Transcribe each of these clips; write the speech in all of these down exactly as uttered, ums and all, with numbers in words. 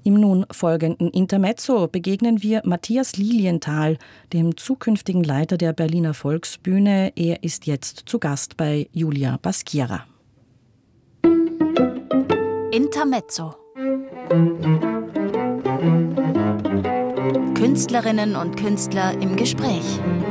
Im nun folgenden Intermezzo begegnen wir Matthias Lilienthal, dem zukünftigen Leiter der Berliner Volksbühne. Er ist jetzt zu Gast bei Julia Baskiera. Intermezzo. Künstlerinnen und Künstler im Gespräch.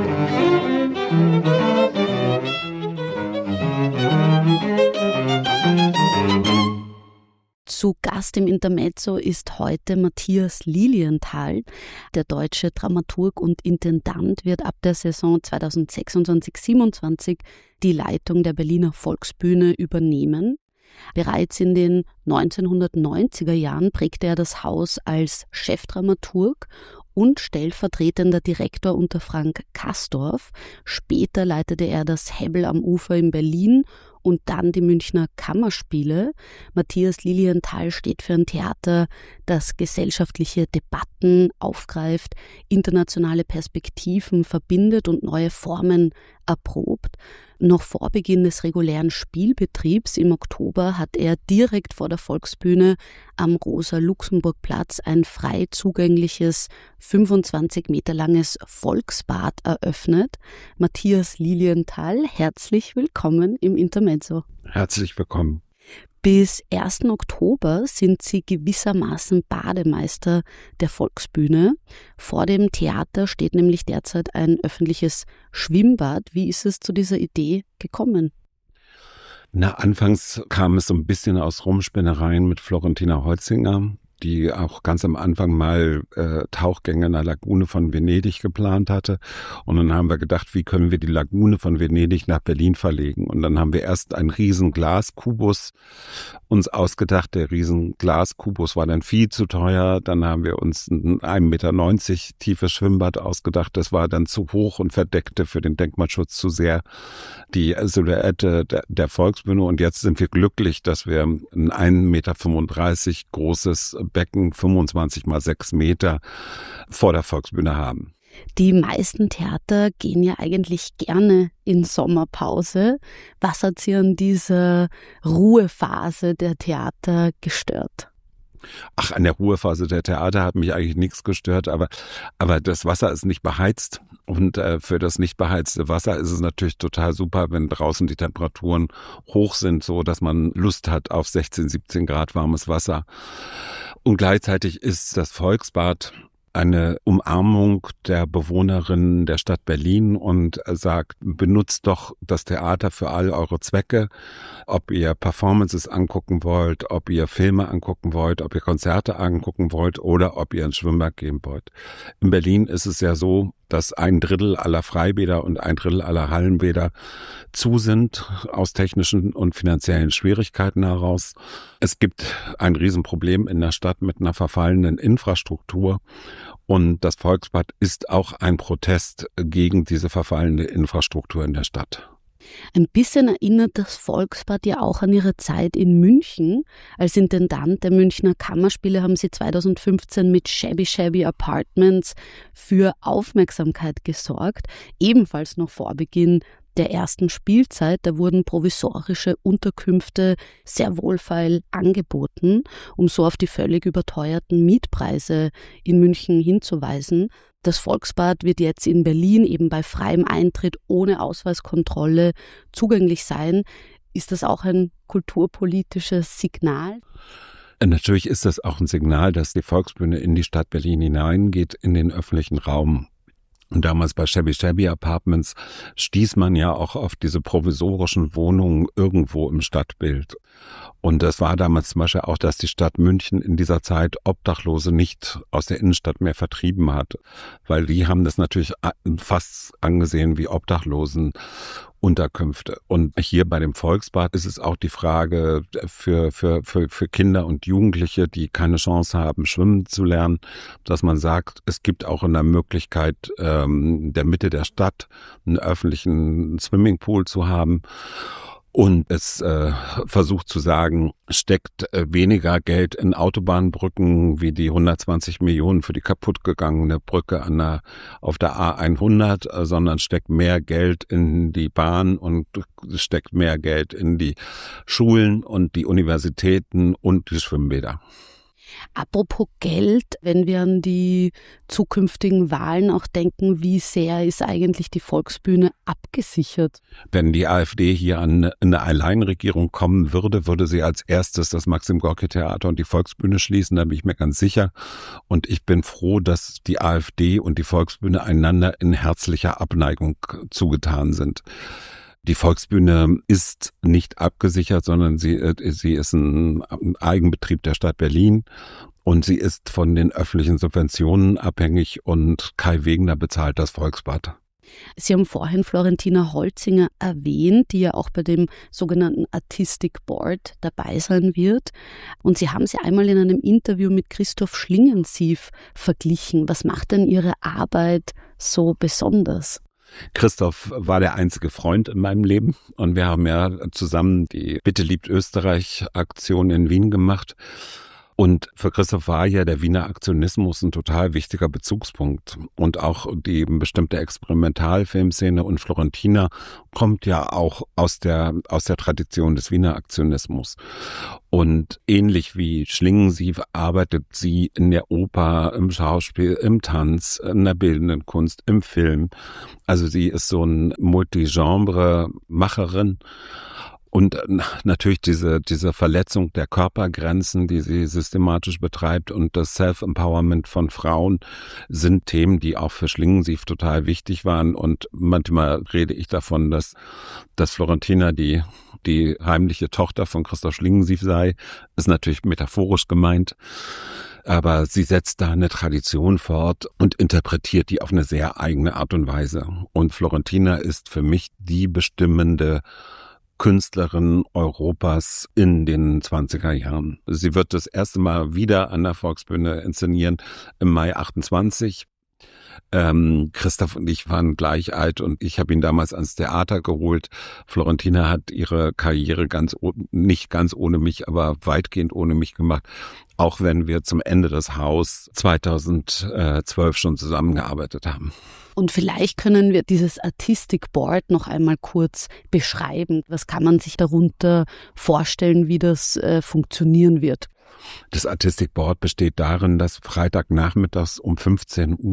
Zu Gast im Intermezzo ist heute Matthias Lilienthal. Der deutsche Dramaturg und Intendant wird ab der Saison zweitausendsechsundzwanzig siebenundzwanzig die Leitung der Berliner Volksbühne übernehmen. Bereits in den neunzehnhundertneunziger Jahren prägte er das Haus als Chefdramaturg und stellvertretender Direktor unter Frank Kastorf. Später leitete er das Hebbel am Ufer in Berlin und dann die Münchner Kammerspiele. Matthias Lilienthal steht für ein Theater, das gesellschaftliche Debatten aufgreift, internationale Perspektiven verbindet und neue Formen erprobt. Noch vor Beginn des regulären Spielbetriebs im Oktober hat er direkt vor der Volksbühne am Rosa-Luxemburg-Platz ein frei zugängliches, fünfundzwanzig Meter langes Volksbad eröffnet. Matthias Lilienthal, herzlich willkommen im Intermezzo. Herzlich willkommen. Bis ersten Oktober sind Sie gewissermaßen Bademeister der Volksbühne. Vor dem Theater steht nämlich derzeit ein öffentliches Schwimmbad. Wie ist es zu dieser Idee gekommen? Na, anfangs kam es so ein bisschen aus Rumspinnereien mit Florentina Holzinger, die auch ganz am Anfang mal äh, Tauchgänge in der Lagune von Venedig geplant hatte. Und dann haben wir gedacht, wie können wir die Lagune von Venedig nach Berlin verlegen? Und dann haben wir erst einen riesen Glaskubus uns ausgedacht. Der riesen Glaskubus war dann viel zu teuer. Dann haben wir uns ein ein Meter neunzig tiefes Schwimmbad ausgedacht. Das war dann zu hoch und verdeckte für den Denkmalschutz zu sehr die Silhouette der, der Volksbühne. Und jetzt sind wir glücklich, dass wir ein ein Meter fünfunddreißig großes Becken, fünfundzwanzig mal sechs Meter, vor der Volksbühne haben. Die meisten Theater gehen ja eigentlich gerne in Sommerpause. Was hat Sie an dieser Ruhephase der Theater gestört? Ach, an der Ruhephase der Theater hat mich eigentlich nichts gestört, aber, aber das Wasser ist nicht beheizt. Und äh, für das nicht beheizte Wasser ist es natürlich total super, wenn draußen die Temperaturen hoch sind, so dass man Lust hat auf sechzehn, siebzehn Grad warmes Wasser. Und gleichzeitig ist das Volksbad eine Umarmung der Bewohnerinnen der Stadt Berlin und sagt, benutzt doch das Theater für all eure Zwecke, ob ihr Performances angucken wollt, ob ihr Filme angucken wollt, ob ihr Konzerte angucken wollt oder ob ihr ins Schwimmbad gehen wollt. In Berlin ist es ja so, dass ein Drittel aller Freibäder und ein Drittel aller Hallenbäder zu sind, aus technischen und finanziellen Schwierigkeiten heraus. Es gibt ein Riesenproblem in der Stadt mit einer verfallenen Infrastruktur. Und das Volksbad ist auch ein Protest gegen diese verfallene Infrastruktur in der Stadt. Ein bisschen erinnert das Volksbad ja auch an Ihre Zeit in München. Als Intendant der Münchner Kammerspiele haben Sie zweitausendfünfzehn mit Shabby Shabby Apartments für Aufmerksamkeit gesorgt. Ebenfalls noch vor Beginn der ersten Spielzeit, da wurden provisorische Unterkünfte sehr wohlfeil angeboten, um so auf die völlig überteuerten Mietpreise in München hinzuweisen. Das Volksbad wird jetzt in Berlin eben bei freiem Eintritt ohne Ausweiskontrolle zugänglich sein. Ist das auch ein kulturpolitisches Signal? Natürlich ist das auch ein Signal, dass die Volksbühne in die Stadt Berlin hineingeht, in den öffentlichen Raum. Und damals bei Shabby Shabby Apartments stieß man ja auch auf diese provisorischen Wohnungen irgendwo im Stadtbild. Und das war damals zum Beispiel auch, dass die Stadt München in dieser Zeit Obdachlose nicht aus der Innenstadt mehr vertrieben hat. Weil die haben das natürlich fast angesehen wie Obdachlosenunterkünfte. Und hier bei dem Volksbad ist es auch die Frage für, für, für, für Kinder und Jugendliche, die keine Chance haben, schwimmen zu lernen, dass man sagt, es gibt auch in der Möglichkeit, ähm, der Mitte der Stadt einen öffentlichen Swimmingpool zu haben. Und es äh, versucht zu sagen, steckt äh, weniger Geld in Autobahnbrücken wie die hundertzwanzig Millionen für die kaputtgegangene Brücke an der, auf der A hundert, äh, sondern steckt mehr Geld in die Bahn und steckt mehr Geld in die Schulen und die Universitäten und die Schwimmbäder. Apropos Geld, wenn wir an die zukünftigen Wahlen auch denken, wie sehr ist eigentlich die Volksbühne abgesichert? Wenn die AfD hier an eine Alleinregierung kommen würde, würde sie als erstes das Maxim-Gorki-Theater und die Volksbühne schließen, da bin ich mir ganz sicher. Und ich bin froh, dass die AfD und die Volksbühne einander in herzlicher Abneigung zugetan sind. Die Volksbühne ist nicht abgesichert, sondern sie, sie ist ein Eigenbetrieb der Stadt Berlin und sie ist von den öffentlichen Subventionen abhängig und Kai Wegener bezahlt das Volksbad. Sie haben vorhin Florentina Holzinger erwähnt, die ja auch bei dem sogenannten Artistic Board dabei sein wird. Und Sie haben sie einmal in einem Interview mit Christoph Schlingensief verglichen. Was macht denn Ihre Arbeit so besonders? Christoph war der einzige Freund in meinem Leben und wir haben ja zusammen die Bitte liebt Österreich-Aktion in Wien gemacht. Und für Christoph war ja der Wiener Aktionismus ein total wichtiger Bezugspunkt. Und auch die bestimmte Experimentalfilmszene und Florentina kommt ja auch aus der, aus der Tradition des Wiener Aktionismus. Und ähnlich wie Schlingensief arbeitet sie in der Oper, im Schauspiel, im Tanz, in der bildenden Kunst, im Film. Also sie ist so ein Multigenre-Macherin. Und natürlich diese, diese Verletzung der Körpergrenzen, die sie systematisch betreibt und das Self-Empowerment von Frauen sind Themen, die auch für Schlingensief total wichtig waren. Und manchmal rede ich davon, dass, dass Florentina die, die heimliche Tochter von Christoph Schlingensief sei. Ist natürlich metaphorisch gemeint. Aber sie setzt da eine Tradition fort und interpretiert die auf eine sehr eigene Art und Weise. Und Florentina ist für mich die bestimmende Künstlerin Europas in den zwanziger Jahren. Sie wird das erste Mal wieder an der Volksbühne inszenieren im Mai achtundzwanzig. Ähm, Christoph und ich waren gleich alt und ich habe ihn damals ans Theater geholt. Florentina hat ihre Karriere ganz nicht ganz ohne mich, aber weitgehend ohne mich gemacht, auch wenn wir zum Ende des Haus zweitausendzwölf schon zusammengearbeitet haben. Und vielleicht können wir dieses Artistic Board noch einmal kurz beschreiben. Was kann man sich darunter vorstellen, wie das äh, funktionieren wird? Das Artistic Board besteht darin, dass Freitagnachmittags um fünfzehn Uhr